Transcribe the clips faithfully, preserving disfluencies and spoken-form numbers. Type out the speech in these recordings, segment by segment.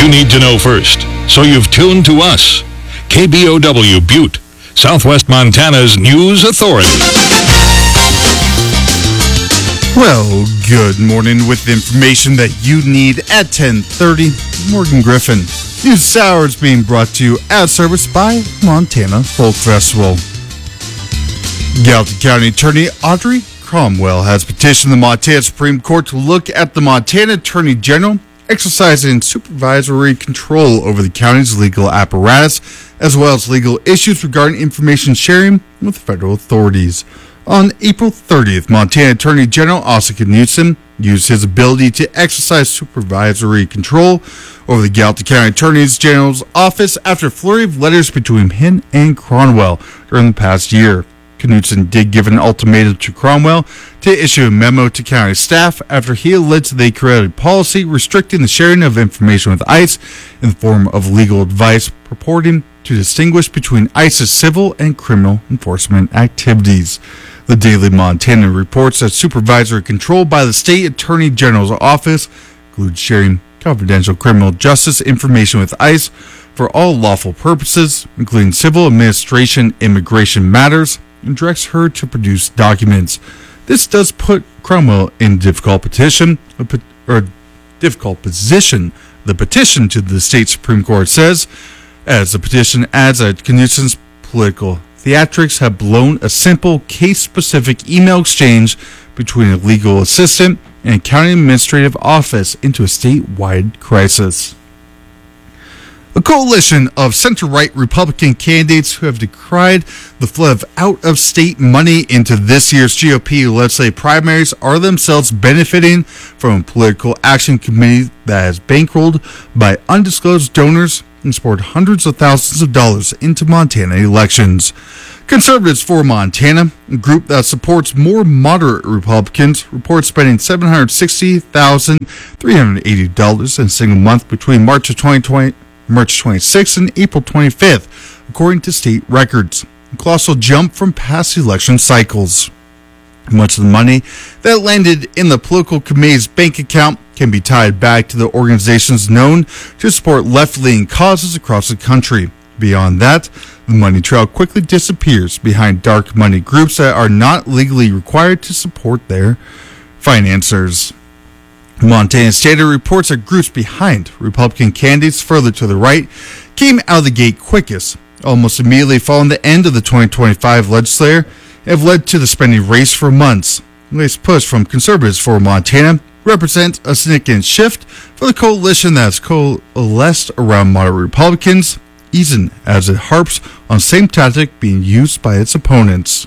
you need to know first, so you've tuned to us. K B O W Butte, Southwest Montana's news authority. Well, good morning with the information that you need at ten thirty. Morgan Griffin. News Hour is being brought to you as serviced by Montana Folk Festival. Gallatin County Attorney Audrey Cromwell has petitioned the Montana Supreme Court to look at the Montana Attorney General exercising supervisory control over the county's legal apparatus, as well as legal issues regarding information sharing with federal authorities. On April thirtieth, Montana Attorney General Asa Knudsen used his ability to exercise supervisory control over the Gallatin County Attorney General's office after a flurry of letters between him and Cromwell during the past year. Knudsen did give an ultimatum to Cromwell to issue a memo to county staff after he alleged they created a policy restricting the sharing of information with ICE in the form of legal advice purporting to distinguish between ICE's civil and criminal enforcement activities. The Daily Montana reports that supervisory control by the state attorney general's office includes sharing confidential criminal justice information with ICE for all lawful purposes, including civil administration, immigration matters, and directs her to produce documents. This does put Cromwell in a difficult petition, or a difficult position. The petition to the state Supreme Court says, as the petition adds that Knudsen's political theatrics have blown a simple case-specific email exchange between a legal assistant and a county administrative office into a statewide crisis. A coalition of center-right Republican candidates who have decried the flood of out-of-state money into this year's G O P legislative primaries are themselves benefiting from a political action committee that has bankrolled by undisclosed donors and poured hundreds of thousands of dollars into Montana elections. Conservatives for Montana, a group that supports more moderate Republicans, reports spending seven hundred sixty thousand three hundred eighty dollars in a single month between March of twenty twenty, March twenty-sixth and April twenty-fifth, according to state records. A colossal jump from past election cycles. Much of the money that landed in the political committee's bank account can be tied back to the organizations known to support left-leaning causes across the country. Beyond that, the money trail quickly disappears behind dark money groups that are not legally required to support their financiers. Montana Standard reports that groups behind Republican candidates further to the right came out of the gate quickest, almost immediately following the end of the twenty twenty-five legislature, and have led to the spending race for months. The latest push from Conservatives for Montana represents a significant shift for the coalition that has coalesced around moderate Republicans, even as it harps on the same tactic being used by its opponents.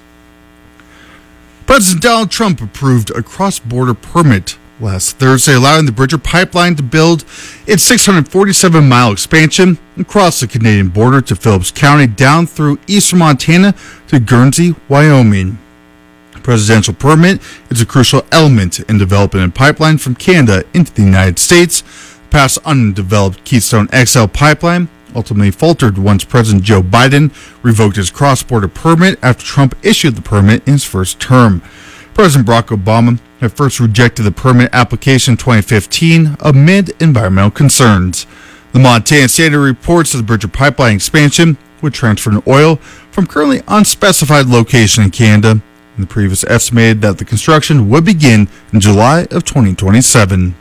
President Donald Trump approved a cross-border permit last Thursday, allowing the Bridger Pipeline to build its six hundred forty-seven mile expansion across the Canadian border to Phillips County down through eastern Montana to Guernsey, Wyoming. The presidential permit is a crucial element in developing a pipeline from Canada into the United States. The past undeveloped Keystone X L pipeline ultimately faltered once President Joe Biden revoked his cross-border permit after Trump issued the permit in his first term. President Barack Obama had first rejected the permit application in twenty fifteen amid environmental concerns. The Montana Standard reports that the Bridger Pipeline expansion would transfer oil from currently unspecified location in Canada, and the previous estimated that the construction would begin in July of twenty twenty-seven.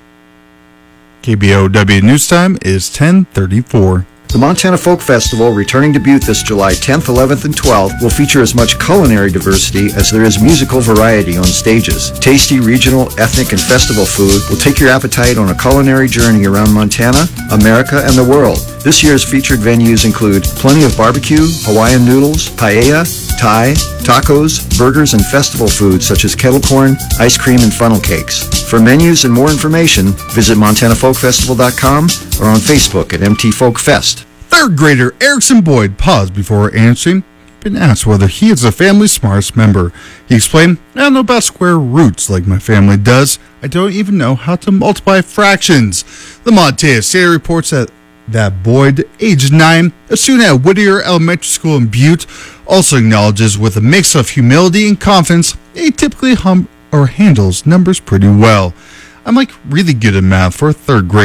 K B O W News Time is ten thirty-four. The Montana Folk Festival, returning to Butte this July tenth, eleventh, and twelfth, will feature as much culinary diversity as there is musical variety on stages. Tasty regional, ethnic, and festival food will take your appetite on a culinary journey around Montana, America, and the world. This year's featured venues include plenty of barbecue, Hawaiian noodles, paella, Thai, tacos, burgers, and festival foods such as kettle corn, ice cream, and funnel cakes. For menus and more information, visit montana folk festival dot com or on Facebook at M T Folk Fest. Third grader Erickson Boyd paused before answering. Been asked whether he is the family's smartest member. He explained, I don't know about square roots like my family does. I don't even know how to multiply fractions. The Montana Standard reports that that Boyd, age nine, a student at Whittier Elementary School in Butte, also acknowledges with a mix of humility and confidence he typically hum or handles numbers pretty well. I'm like really good at math for a third grader.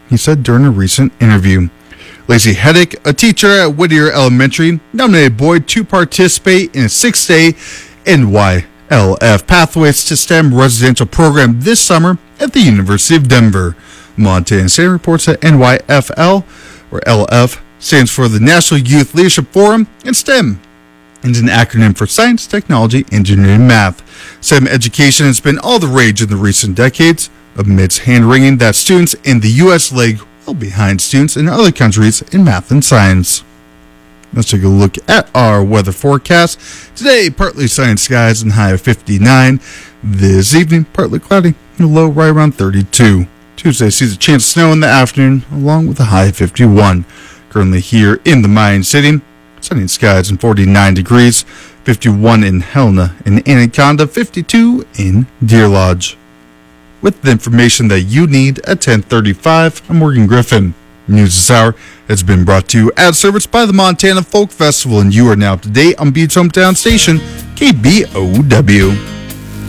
he said during a recent interview. Lacey Heddick, a teacher at Whittier Elementary, nominated Boyd to participate in a six-day N Y L F Pathways to STEM residential program this summer at the University of Denver. Montana State reports that N Y F L, or L F, stands for the National Youth Leadership Forum, and STEM is an acronym for Science, Technology, Engineering, and Math. STEM education has been all the rage in the recent decades, amidst hand-wringing that students in the U S lag well behind students in other countries in math and science. Let's take a look at our weather forecast. Today, partly sunny skies and high of fifty-nine. This evening, partly cloudy and low right around thirty-two. Tuesday sees a chance of snow in the afternoon, along with a high of fifty-one. Currently here in the Mayan City, sunny skies and forty-nine degrees, fifty-one in Helena and Anaconda, fifty-two in Deer Lodge. With the information that you need at ten thirty-five, I'm Morgan Griffin. News this hour has been brought to you at service by the Montana Folk Festival, and you are now up to date on Butte's hometown station, K B O W.